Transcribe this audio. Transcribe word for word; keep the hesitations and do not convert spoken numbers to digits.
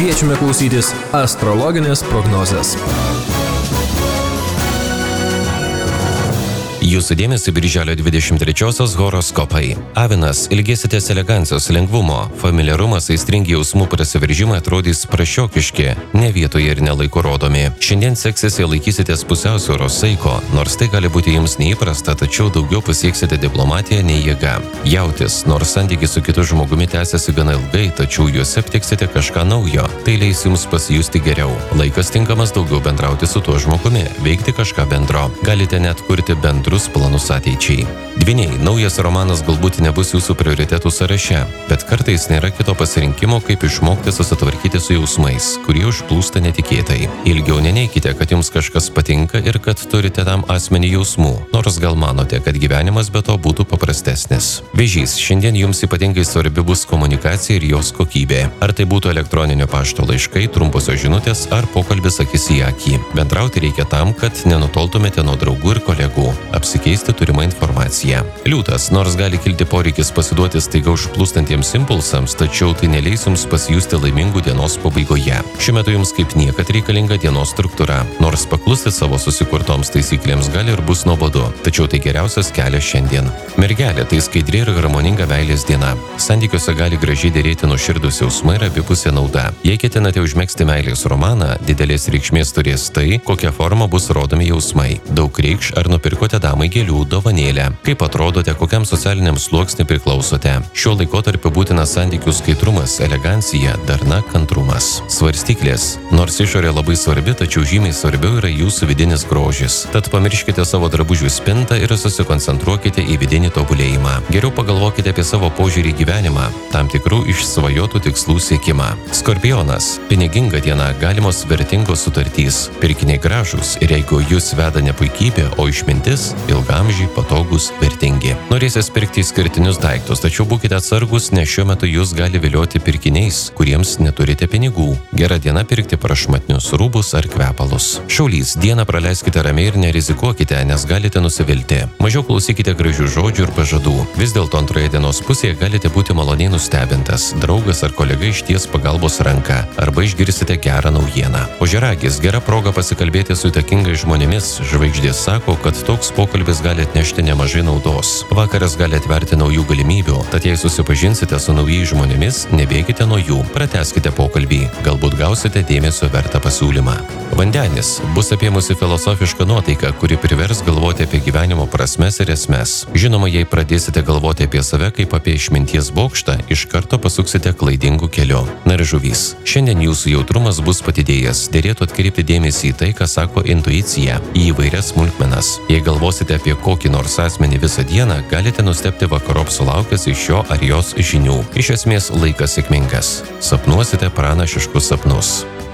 Kviečiame klausytis astrologinės prognozės. Jūsų dėmesį birželio dvidešimt trečiosios horoskopai. Avinas, ilgėsitės elegancijos, lengvumo, familiarumas, aistringi jausmų prasiveržimai atrodys prašiokiški, ne vietoje ir nelaiku rodomi. Šiandien seksis jei laikysitės pusiausvyros saiko, nors tai gali būti jums neįprasta, tačiau daugiau pasieksite diplomatiją nei jėga. Jautis, nors santykis su kitu žmogumi tęsiasi gana ilgai, tačiau juose aptiksite kažką naujo. Tai leis jums pasijusti geriau. Laikas tinkamas daugiau bendrauti su tuo žmogumi, veikti kažką bendro. Galite net kurti bendrus planus ateičiai. Dvyniai, naujas romanas galbūt nebus jūsų prioritetų sąraše, bet kartais nėra kito pasirinkimo, kaip išmokti susitvarkyti su jausmais, kurie užplūsta netikėtai. Ilgiau neneikite, kad jums kažkas patinka ir kad turite tam asmenį jausmų, nors gal manote, kad gyvenimas be to būtų paprastesnis. Vėžys, šiandien jums ypatingai svarbi bus komunikacija ir jos kokybė. Ar tai būtų elektroninio pašto laiškai, trumposios žinutės ar pokalbis akis į akį. Bendrauti reikia tam, kad nenutoltumėte nuo draugų ir kolegų. Apsikeisti turimą informaciją. Liūtas, nors gali kilti poreikis pasiduoti staiga užplūstantiems impulsams, tačiau tai neleis jums pasijusti laimingų dienos pabaigoje. Šiuo metu jums kaip niekad reikalinga dienos struktūra, nors paklusti savo susikurtoms taisyklėms gali ir bus nuobodu, tačiau tai geriausias kelias šiandien. Mergelė, tai skaidri ir harmoninga meilės diena. Santykiuose gali gražiai dėrėti nuoširdūs jausmai ir abipusė nauda. Jei ketinate užmegzti meilės romaną, didelės reikšmės turės tai, kokia forma bus rodomi jausmai. Daug reikš, ar nupirkote damai gėlių dovanėlę. Kaip atrodote, kokiam socialiniam sluoksniui priklausote. Šiuo laikotarpiu būtinas santykių skaidrumas, elegancija, darna, kantrumas. Svarstyklės. Nors išorė labai svarbi, tačiau žymiai svarbiau yra jūsų vidinis grožis. Tad pamirškite savo drabužių spintą ir susikoncentruokite į vidinį tobulėjimą. Geriau pagalvokite apie savo požiūrį į gyvenimą, tam tikrų išsvajotų tikslų siekimą. Skorpionas. Piniginga diena, galimos vertingos sutartys. Pirkiniai gražūs ir jeigu jūs veda ne puikybė, o išmintis, ilgamžiai, patogus, vertingi. Norėsės pirkti skirtinius daiktus, tačiau būkite atsargus, nes šiuo metu jūs gali vilioti pirkiniais, kuriems neturite pinigų. Gera diena pirkti prašmatnius rūbus ar kvepalus. Šaulys, dieną praleiskite ramiai ir nerizikuokite, nes galite nusivilti. Mažiau klausykite gražių žodžių ir pažadų. Vis dėlto antroje dienos pusėje galite būti maloniai nustebintas. Draugas ar kolega išties pagalbos ranką arba išgirsite gerą naujieną. Ožiaragis, gera proga pasikalbėti su įtakingais žmonėmis. Žvaigždės sako, kad toks pokalbis gali atnešti nemažai naudos. Vakaras gali atverti naujų galimybių, tad jei susipažinsite su naujais žmonėmis, nebėkite nuo jų, pratęskite pokalbį, galbūt gausite dėmesio vertą pasiūlymą. Vandenis, bus apėmusi filosofiška nuotaika, kuri privers galvoti apie gyvenimo prasmes ir esmes. Žinoma, jei pradėsite galvoti apie save kaip apie išminties bokštą, iš karto pasuksite klaidingu keliu. Na ir žuvys, šiandien jūsų jautrumas bus padidėjęs, dėrėtų atkreipti dėmesį į tai, ką sako intuicija, į įvairias smulkmenas. Jei galvosite apie kokį nors asmenį visą dieną, galite nustebti vakarop sulaukęs iš jo ar jos žinių. Iš esmės laikas sėkmingas. Sapnuosite pranašiškus sapnus.